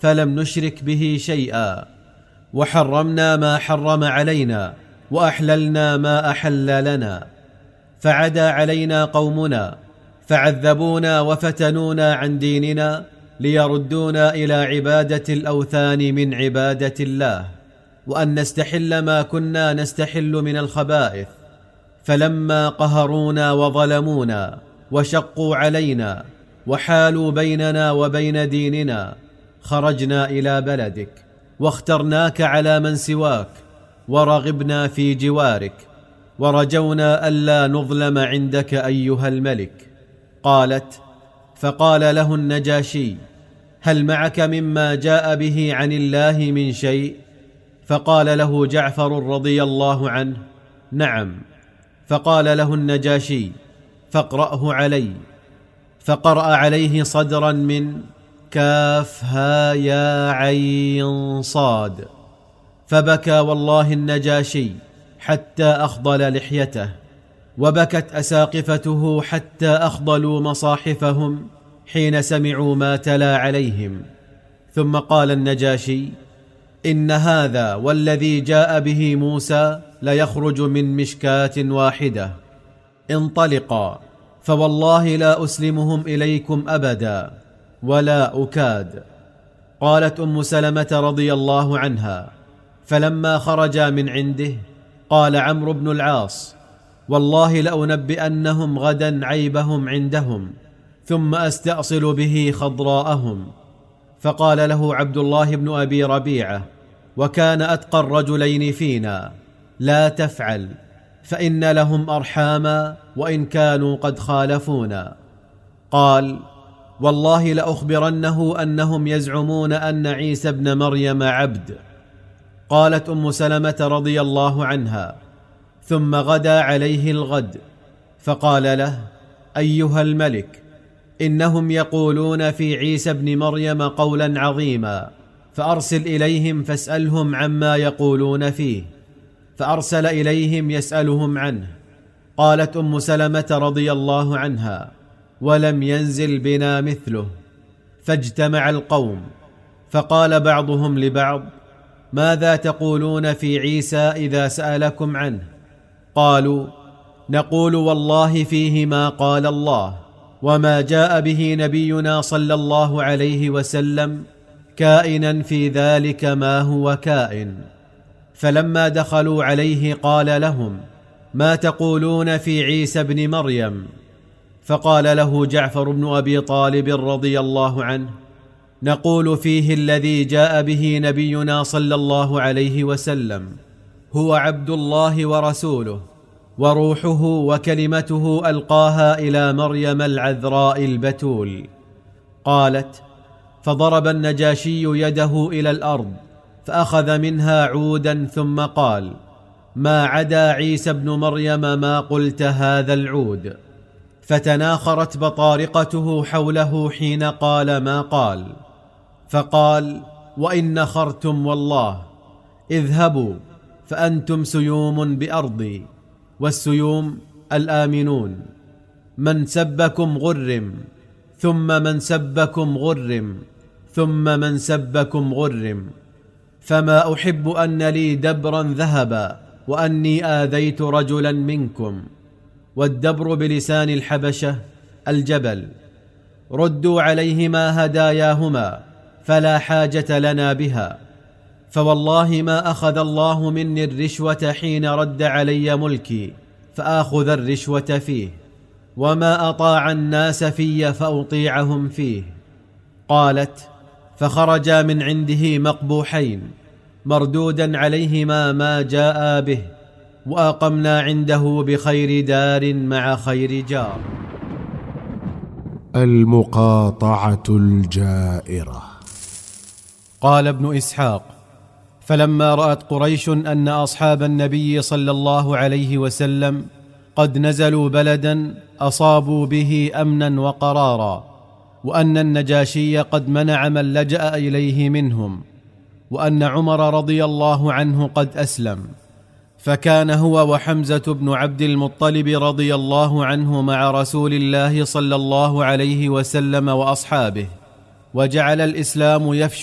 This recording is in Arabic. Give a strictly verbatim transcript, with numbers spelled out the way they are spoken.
فلم نشرك به شيئا، وحرمنا ما حرم علينا، وأحللنا ما أحل لنا. فعدا علينا قومنا فعذبونا وفتنونا عن ديننا ليردونا إلى عبادة الأوثان من عبادة الله، وأن نستحل ما كنا نستحل من الخبائث. فلما قهرونا وظلمونا وشقوا علينا وحالوا بيننا وبين ديننا، خرجنا إلى بلدك واخترناك على من سواك، ورغبنا في جوارك، ورجونا ألا نظلم عندك أيها الملك. قالت: فقال له النجاشي: هل معك مما جاء به عن الله من شيء؟ فقال له جعفر رضي الله عنه: نعم. فقال له النجاشي: فاقرأه علي. فقرأ عليه صدرا من كاف ها يا عين صاد، فبكى والله النجاشي حتى أخضل لحيته، وبكت أساقفته حتى أخضلوا مصاحفهم حين سمعوا ما تلا عليهم. ثم قال النجاشي: إن هذا والذي جاء به موسى ليخرج من مشكاة واحدة، انطلقا، فوالله لا أسلمهم إليكم أبدا ولا أكاد. قالت أم سلمة رضي الله عنها: فلما خرجا من عنده قال عمرو بن العاص: والله لأنبئنهم غدا عيبهم عندهم، ثم أستأصل به خضراءهم. فقال له عبد الله بن أبي ربيعة، وكان أتقى الرجلين فينا: لا تفعل، فإن لهم أرحاما وإن كانوا قد خالفونا. قال: والله لأخبرنه أنهم يزعمون أن عيسى ابن مريم عبد. قالت أم سلمة رضي الله عنها: ثم غدا عليه الغد، فقال له: أيها الملك، إنهم يقولون في عيسى ابن مريم قولا عظيما، فأرسل إليهم فاسألهم عما يقولون فيه. فأرسل إليهم يسألهم عنه. قالت أم سلمة رضي الله عنها: ولم ينزل بنا مثله. فاجتمع القوم، فقال بعضهم لبعض: ماذا تقولون في عيسى إذا سألكم عنه؟ قالوا: نقول والله فيه ما قال الله وما جاء به نبينا صلى الله عليه وسلم، كائنا في ذلك ما هو كائن. فلما دخلوا عليه قال لهم: ما تقولون في عيسى ابن مريم؟ فقال له جعفر بن أبي طالب رضي الله عنه: نقول فيه الذي جاء به نبينا صلى الله عليه وسلم، هو عبد الله ورسوله وروحه وكلمته ألقاها إلى مريم العذراء البتول. قالت: فضرب النجاشي يده إلى الأرض فأخذ منها عودا، ثم قال: ما عدا عيسى ابن مريم ما قلت هذا العود. فتناخرت بطارقته حوله حين قال ما قال. فقال: وإن نخرتم والله، اذهبوا فأنتم سيوم بأرضي، والسيوم الآمنون. من سبكم غرم، ثم من سبكم غرم، ثم من سبكم غرم. فما أحب أن لي دبرا ذهبا وأني آذيت رجلا منكم. والدبر بلسان الحبشة الجبل. ردوا عليهما هداياهما فلا حاجة لنا بها، فوالله ما أخذ الله مني الرشوة حين رد علي ملكي فآخذ الرشوة فيه، وما أطاع الناس في فأطيعهم فيه. قالت: فخرجا من عنده مقبوحين مردودا عليهما ما جاء به، وأقمنا عنده بخير دار مع خير جار. المقاطعة الجائرة. قال ابن إسحاق: فلما رأت قريش أن أصحاب النبي صلى الله عليه وسلم قد نزلوا بلدا أصابوا به أمنا وقرارا، وأن النجاشي قد منع من لجأ إليه منهم، وأن عمر رضي الله عنه قد أسلم، فكان هو وحمزة بن عبد المطلب رضي الله عنه مع رسول الله صلى الله عليه وسلم وأصحابه، وجعل الإسلام يفشو